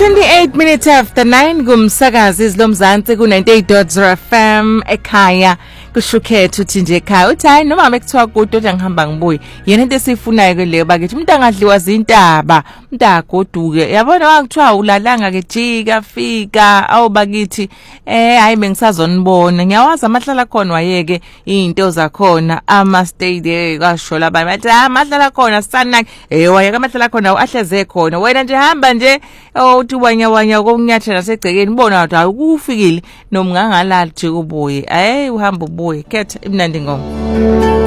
28 minutes after 9 kumsakazi izilomzansi ku98.0 FM ekhaya kushukhethe uthi nje ekhaya uthi hayi noma bekuthiwa kude othi ngihamba ngibuye yena into esifunayo ke leyo bakithi umuntu angadliwa zintaba umuntu agoduke yabona wakuthiwa ulalanga ke jika fika awu bakithi hayi bengisazonibona ngiyawazi amahlala khona wayeke izinto zakhona ama stay kwasho labanye bathi amahlala khona sanaki wayeke amahlala khona ahleze khona wena nje hamba nje uthi wanya kokunyathela segcekeni bona ukuthi awukufikile nomngangalali nje kubuye uhamba ubuye khetha imnandi ngoma.